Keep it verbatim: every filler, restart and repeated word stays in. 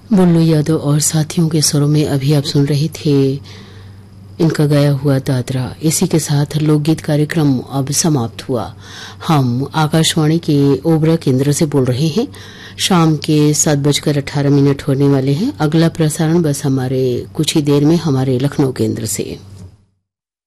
बुल्लू यादव और साथियों के स्वरों में अभी आप सुन रहे थे इनका गाया हुआ दादरा। इसी के साथ लोकगीत कार्यक्रम अब समाप्त हुआ। हम आकाशवाणी के ओबरा केंद्र से बोल रहे हैं। शाम के सात बजकर अठारह मिनट होने वाले हैं। अगला प्रसारण बस हमारे कुछ ही देर में हमारे लखनऊ केंद्र से।